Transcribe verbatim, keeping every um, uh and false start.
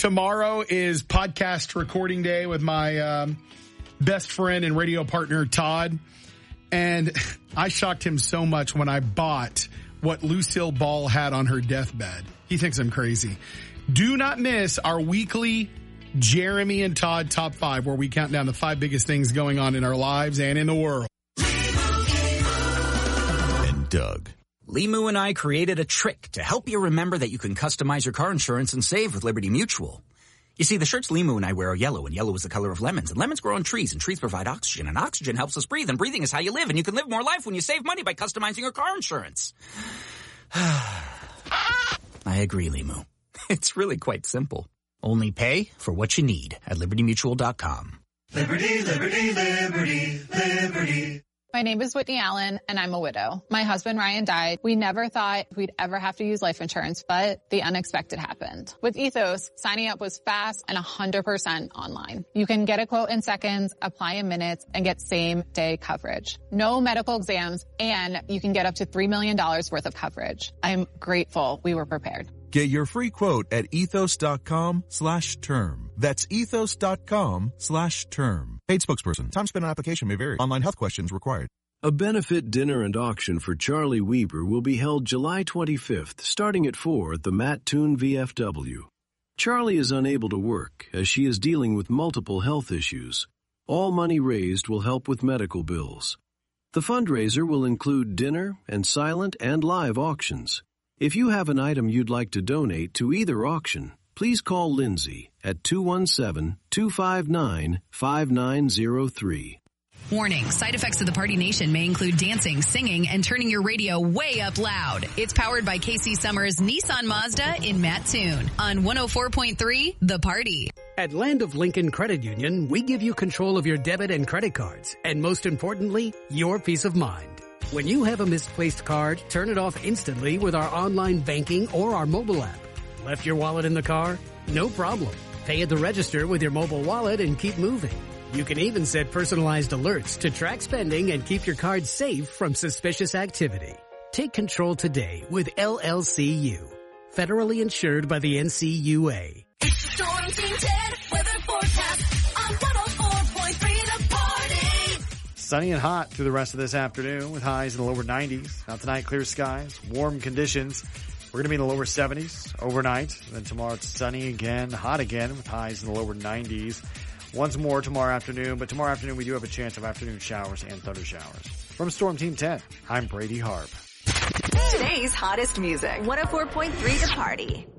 tomorrow is podcast recording day with my um, best friend and radio partner, Todd. And I shocked him so much when I bought what Lucille Ball had on her deathbed. He thinks I'm crazy. Do not miss our weekly Jeremy and Todd Top five, where we count down the five biggest things going on in our lives and in the world. And Doug. Limu and I created a trick to help you remember that you can customize your car insurance and save with Liberty Mutual. You see, the shirts Limu and I wear are yellow, and yellow is the color of lemons, and lemons grow on trees, and trees provide oxygen, and oxygen helps us breathe, and breathing is how you live, and you can live more life when you save money by customizing your car insurance. I agree, Limu. It's really quite simple. Only pay for what you need at liberty mutual dot com. Liberty, liberty, liberty, liberty. My name is Whitney Allen, and I'm a widow. My husband, Ryan, died. We never thought we'd ever have to use life insurance, but the unexpected happened. With Ethos, signing up was fast and one hundred percent online. You can get a quote in seconds, apply in minutes, and get same-day coverage. No medical exams, and you can get up to three million dollars worth of coverage. I'm grateful we were prepared. Get your free quote at ethos.com slash term. That's ethos.com slash term. Paid spokesperson. Time spent on application may vary. Online health questions required. A benefit dinner and auction for Charlie Weber will be held July twenty-fifth, starting at four at the Matt Toon V F W. Charlie is unable to work as she is dealing with multiple health issues. All money raised will help with medical bills. The fundraiser will include dinner and silent and live auctions. If you have an item you'd like to donate to either auction, please call Lindsay at two one seven, two five nine, five nine zero three. Warning, side effects of the Party Nation may include dancing, singing, and turning your radio way up loud. It's powered by Casey Summers Nissan Mazda in Mattoon on one oh four point three The Party. At Land of Lincoln Credit Union, we give you control of your debit and credit cards, and most importantly, your peace of mind. When you have a misplaced card, turn it off instantly with our online banking or our mobile app. Left your wallet in the car? No problem. Pay at the register with your mobile wallet and keep moving. You can even set personalized alerts to track spending and keep your card safe from suspicious activity. Take control today with L L C U. Federally insured by the N C U A. It's the Storm Team ten weather forecast on one oh four point three The Party. Sunny and hot through the rest of this afternoon with highs in the lower nineties. Now tonight, clear skies, warm conditions. We're going to be in the lower seventies overnight. Then tomorrow it's sunny again, hot again with highs in the lower nineties. Once more tomorrow afternoon, but tomorrow afternoon we do have a chance of afternoon showers and thunder showers. From Storm Team ten, I'm Brady Harp. Today's hottest music, one oh four point three The Party.